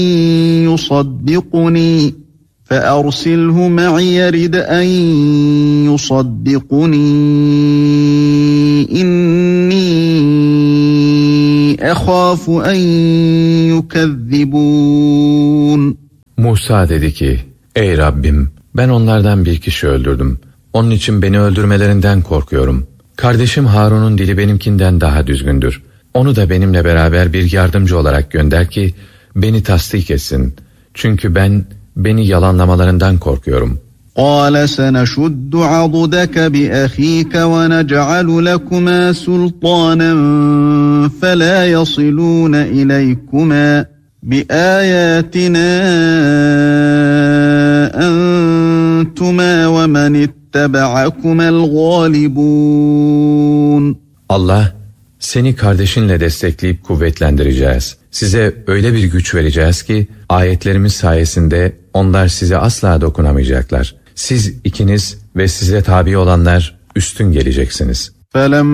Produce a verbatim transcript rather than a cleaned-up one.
يصدقني فأرسله معي يرد أن يصدقني إني أخاف أن يكذبون. Musa dedi ki, ey Rabbim, ben onlardan bir kişi öldürdüm. Onun için beni öldürmelerinden korkuyorum. Kardeşim Harun'un dili benimkinden daha düzgündür. Onu da benimle beraber bir yardımcı olarak gönder ki beni tasdik etsin. Çünkü ben beni yalanlamalarından korkuyorum. قَالَ سَنَشُدُّ عَضُدَكَ بِأَخِيكَ وَنَجْعَلُ لَكُمَا سُلْطَانًا فَلَا يَصِلُونَ إِلَيْكُمَا بِآيَاتِنَا أَنْتُمَا وَمَنِ اتَّبَعَكُمَا الْغَالِبُونَ. Allah, seni kardeşinle destekleyip kuvvetlendireceğiz. Size öyle bir güç vereceğiz ki ayetlerimiz sayesinde onlar size asla dokunamayacaklar. Siz ikiniz ve size tabi olanlar üstün geleceksiniz.